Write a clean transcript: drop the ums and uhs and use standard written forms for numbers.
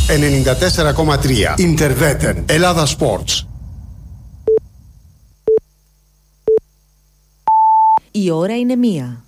94,3. Ιντερβέτεν. Ελλάδα Sports. Η ώρα είναι 1.